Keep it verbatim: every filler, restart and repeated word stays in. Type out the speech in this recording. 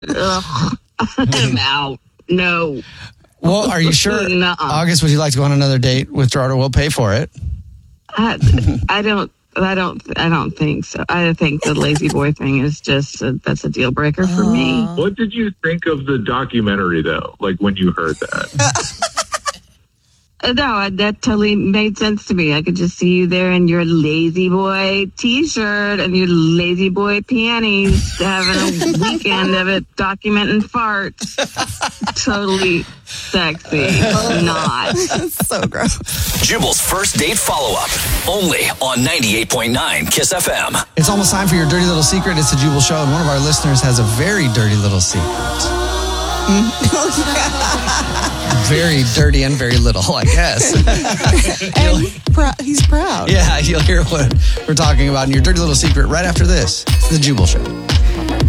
Ugh, I'm out. No. Well, are you sure, Nuh-uh. August, would you like to go on another date with Gerardo? We'll pay for it. I, I don't. I don't. I don't think so. I think the lazy boy thing is just a, that's a deal breaker for uh, me. What did you think of the documentary, though? Like when you heard that? No, that totally made sense to me. I could just see you there in your lazy boy T-shirt and your lazy boy panties, having a weekend of it, documenting farts. Totally sexy. Not. That's so gross. Jubal's first date follow-up, only on ninety-eight point nine Kiss F M. It's almost time for your dirty little secret. It's the Jubal Show, and one of our listeners has a very dirty little secret. Very dirty and very little, I guess. And pr- he's proud. Yeah, you'll hear what we're talking about in your dirty little secret right after this. It's the Jubal Show.